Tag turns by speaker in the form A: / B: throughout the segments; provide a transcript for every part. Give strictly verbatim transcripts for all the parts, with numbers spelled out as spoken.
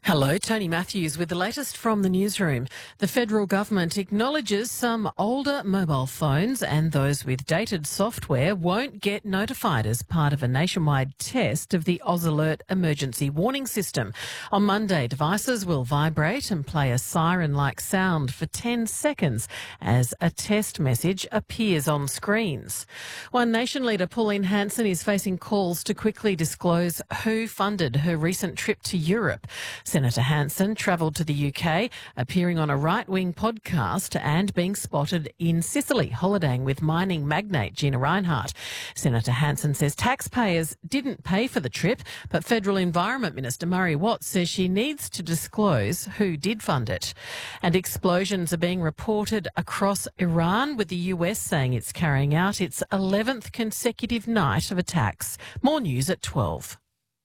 A: Hello, Tony Matthews with the latest from the newsroom. The federal government acknowledges some older mobile phones and those with dated software won't get notified as part of a nationwide test of the Oz Alert emergency warning system. On Monday, devices will vibrate and play a siren-like sound for ten seconds as a test message appears on screens. One Nation leader, Pauline Hanson, is facing calls to quickly disclose who funded her recent trip to Europe. Senator Hanson travelled to the U K, appearing on a right-wing podcast and being spotted in Sicily, holidaying with mining magnate Gina Rinehart. Senator Hanson says taxpayers didn't pay for the trip, but Federal Environment Minister Murray Watt says she needs to disclose who did fund it. And explosions are being reported across Iran, with the U S saying it's carrying out its eleventh consecutive night of attacks. More news at twelve.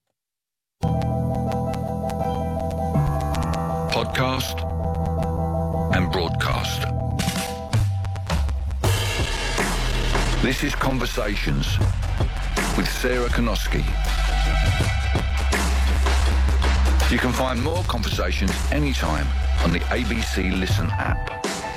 B: Podcast and broadcast. This is Conversations with Sarah Konoski. You can find more conversations anytime on the A B C Listen app.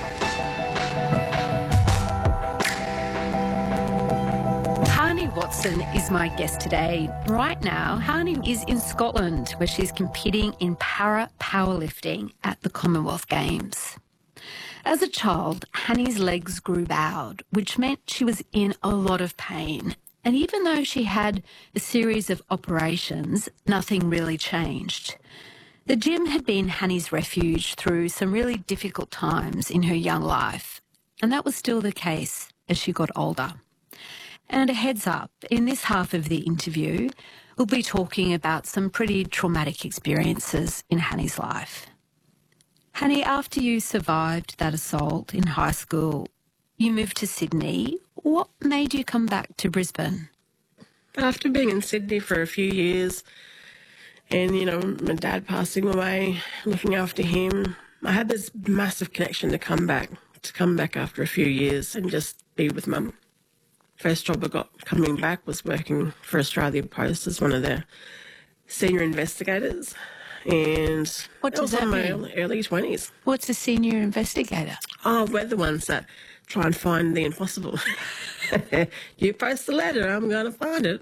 C: Hani Watson is my guest today. Right now, Hani is in Scotland, where she's competing in para powerlifting at the Commonwealth Games. As a child, Hani's legs grew bowed, which meant she was in a lot of pain. And even though she had a series of operations, nothing really changed. The gym had been Hani's refuge through some really difficult times in her young life. And that was still the case as she got older. And a heads up, in this half of the interview, we'll be talking about some pretty traumatic experiences in Hani's life. Hani, after you survived that assault in high school, you moved to Sydney. What made you come back to Brisbane?
D: After being in Sydney for a few years and, you know, my dad passing away, looking after him, I had this massive connection to come back, to come back after a few years and just be with Mum. First job I got coming back was working for Australia Post as one of their senior investigators. And
C: What does
D: was
C: that
D: in my
C: mean?
D: early, early twenties.
C: What's a senior investigator?
D: Oh, we're the ones that try and find the impossible. You post a letter, I'm going to find it.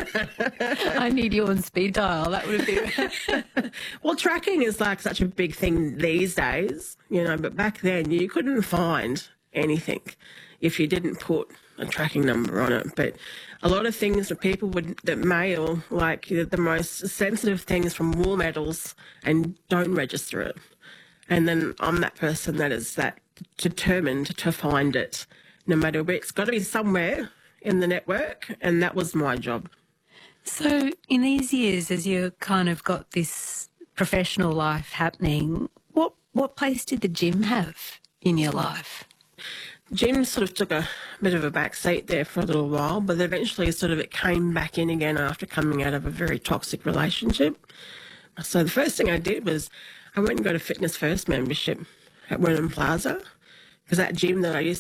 C: I need you on speed dial. That would be...
D: Well, tracking is like such a big thing these days, you know, but back then you couldn't find anything if you didn't put a tracking number on it. But a lot of things that people would that mail, like, you know, the most sensitive things from war medals, and don't register it. And then I'm that person that is that determined to find it, no matter where. It's got to be somewhere in the network, and that was my job.
C: So in these years, as you kind of got this professional life happening, what what place did the gym have in your life?
D: Gym sort of took a bit of a back seat there for a little while, but eventually sort of it came back in again after coming out of a very toxic relationship. So the first thing I did was I went and got a Fitness First membership at Wynnum Plaza, because that gym that I used